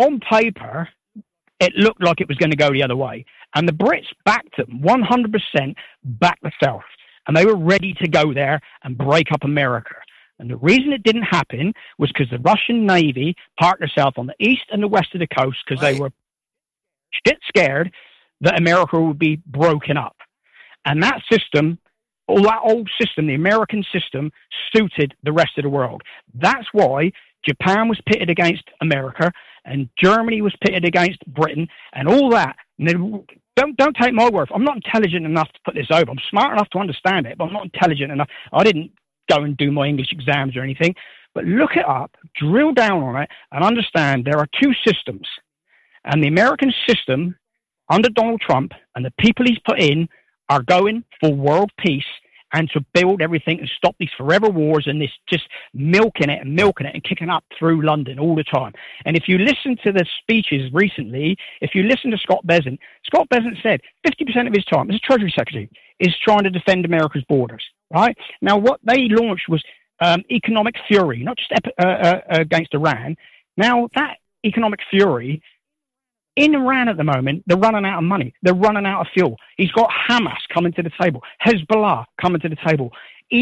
on paper, it looked like it was going to go the other way. And the Brits backed them, 100% backed the South. And they were ready to go there and break up America. And the reason it didn't happen was because the Russian Navy parked themselves on the east and the west of the coast because they were shit scared that America would be broken up. And that system, all that old system, the American system, suited the rest of the world. That's why Japan was pitted against America and Germany was pitted against Britain and all that. And don't take my word for it. I'm not intelligent enough to put this over. I'm smart enough to understand it, but I'm not intelligent enough. I didn't go and do my English exams or anything. But look it up, drill down on it, and understand there are two systems. And the American system, under Donald Trump, and the people he's put in, are going for world peace and to build everything and stop these forever wars and this just milking it and kicking up through London all the time. And if you listen to the speeches recently, if you listen to Scott Bessent said 50% of his time as a Treasury Secretary is trying to defend America's borders, right? Now, what they launched was economic fury, not just against Iran. Now, that economic fury in Iran at the moment, they're running out of money. They're running out of fuel. He's got Hamas coming to the table. Hezbollah coming to the table.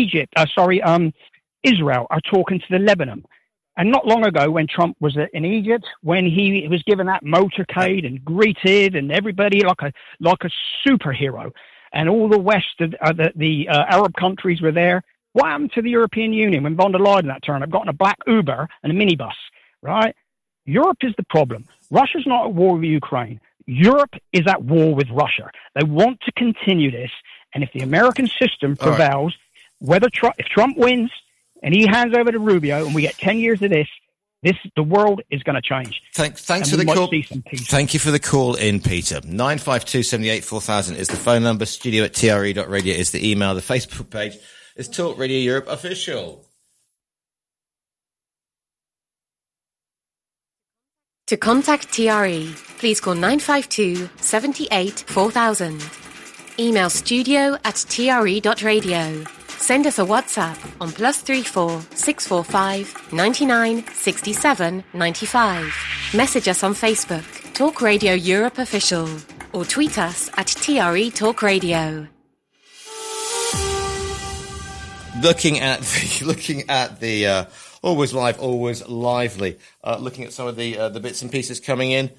Israel are talking to the Lebanon. And not long ago when Trump was in Egypt, when he was given that motorcade and greeted and everybody like a superhero, and all the West, the Arab countries were there, what happened to the European Union when von der Leyen that turned up, got in a black Uber and a minibus, right? Europe is the problem. Russia's not at war with Ukraine. Europe is at war with Russia. They want to continue this, and if the American system prevails, if Trump wins and he hands over to Rubio and we get 10 years of this, the world is going to change. Thanks for the call. Thank you for the call in, Peter. 952 78 4000 is the phone number. studio@tre.radio is the email. The Facebook page is Talk Radio Europe Official. To contact TRE, please call 952 78 4000. Email studio@tre.radio. Send us a WhatsApp on +34 645 99 67 95. Message us on Facebook, Talk Radio Europe Official, or tweet us at TRE Talk Radio. Looking at the always live, always lively. Looking at some of the bits and pieces coming in.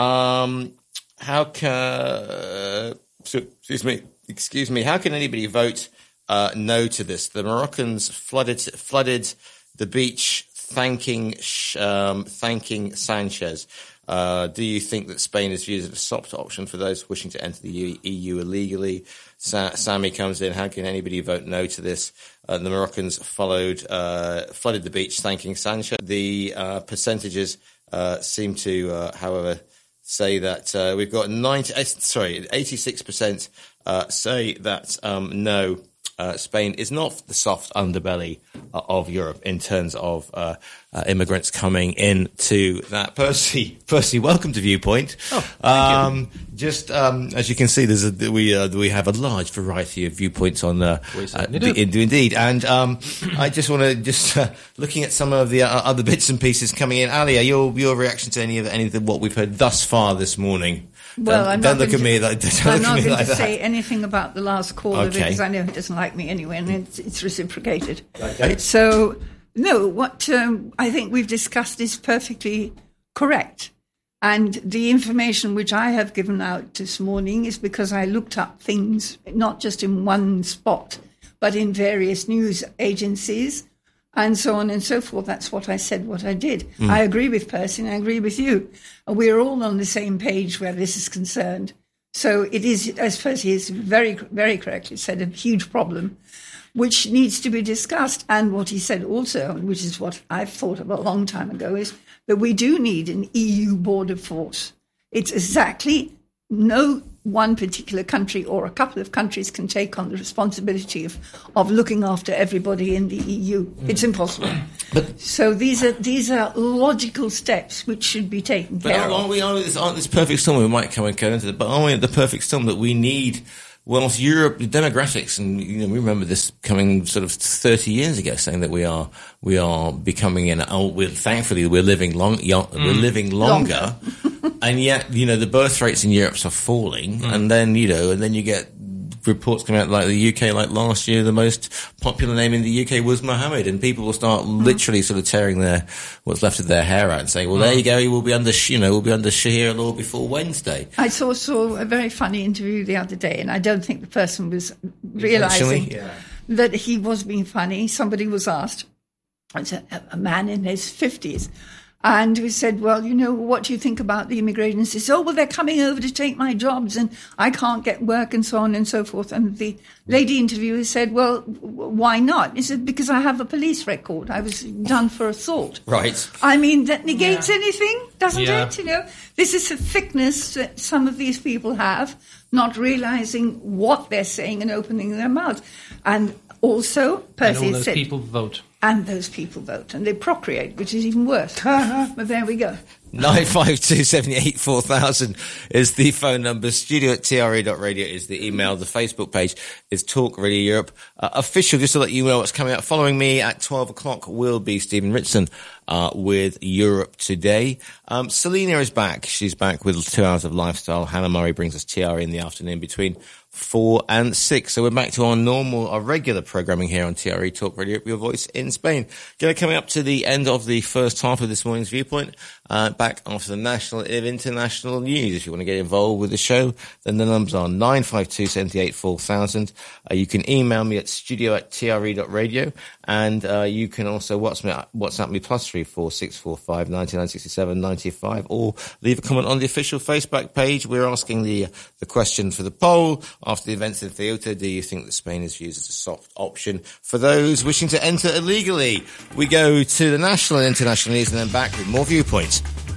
Excuse me. How can anybody vote no to this? The Moroccans flooded the beach, thanking Sanchez. Do you think that Spain is viewed as a soft option for those wishing to enter the EU illegally? Sammy comes in. How can anybody vote no to this? The Moroccans flooded the beach, thanking Sanchez. The percentages seem to, however, say that we've got 86% say that no. Spain is not the soft underbelly of Europe in terms of immigrants coming into that. Percy, welcome to Viewpoint. Oh, thank you. Just as you can see, we have a large variety of viewpoints on indeed. And I just want to looking at some of the other bits and pieces coming in. Alia, your reaction to any of what we've heard thus far this morning? Well, I'm not going to say anything about the last caller because I know he doesn't like me anyway, and it's reciprocated. Okay. So, no, what I think we've discussed is perfectly correct. And the information which I have given out this morning is because I looked up things, not just in one spot, but in various news agencies and so on and so forth. That's what I said, what I did. I agree with Percy and I agree with you. We're all on the same page where this is concerned. So it is, as Percy has very, very correctly said, a huge problem which needs to be discussed. And what he said also, which is what I've thought of a long time ago, is that we do need an EU border force. It's exactly no one particular country or a couple of countries can take on the responsibility of looking after everybody in the EU. It's impossible. So these are logical steps which should be taken care of. Aren't this perfect storm? We might come and go into it, but aren't we at the perfect storm that we need Whilst Europe, the demographics, and we remember this coming sort of 30 years ago, saying that we are becoming thankfully we're living longer, and yet the birth rates in Europe are falling, and then you get reports coming out like the UK, like last year, the most popular name in the UK was Mohammed, and people will start literally sort of tearing what's left of their hair out and saying, well, there you go, we'll be under Sharia law before Wednesday. I saw a very funny interview the other day, and I don't think the person was realising that he was being funny. Somebody was asked, it's a man in his 50s, and we said, well, what do you think about the immigrants? He said, they're coming over to take my jobs and I can't get work and so on and so forth. And the lady interviewer said, well, why not? He said, because I have a police record. I was done for assault. Right. I mean, that negates anything, doesn't it? This is a thickness that some of these people have, not realising what they're saying and opening their mouths. And also, Percy and all those said... people vote. And those people vote, and they procreate, which is even worse. But there we go. 952 78 4000 is the phone number. studio@tre.radio is the email. The Facebook page is Talk Radio Europe. Official, just to let you know what's coming up. Following me at 12 o'clock will be Stephen Ritson with Europe Today. Selena is back. She's back with 2 hours of lifestyle. Hannah Murray brings us TRE in the afternoon between 4 and 6. So we're back to our regular programming here on TRE Talk Radio, your voice in Spain. Coming up to the end of the first half of this morning's Viewpoint, back after the national and international news. If you want to get involved with the show, then the numbers are 952 78 4000. You can email me at studio@tre.radio, and you can also WhatsApp me +34 645 99 67 95, or leave a comment on the official Facebook page. We're asking the question for the poll. After the events in Ceuta, do you think that Spain is used as a soft option for those wishing to enter illegally? We go to the national and international news and then back with more Viewpoints.